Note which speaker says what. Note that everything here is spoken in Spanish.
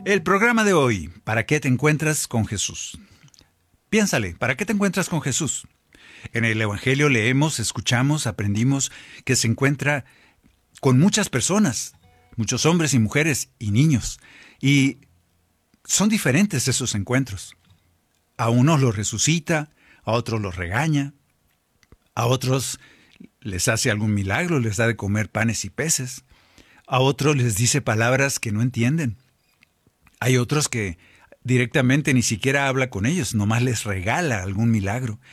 Speaker 1: El programa de hoy, ¿para qué te encuentras con Jesús? Piénsale, ¿para qué te encuentras con Jesús? En el Evangelio leemos, escuchamos, aprendimos que se encuentra con muchas personas, muchos hombres y mujeres y niños, y son diferentes esos encuentros. A unos los resucita, a otros los regaña, a otros les hace algún milagro, les da de comer panes y peces, a otros les dice palabras que no entienden. Hay otros que directamente ni siquiera habla con ellos, nomás les regala algún milagro.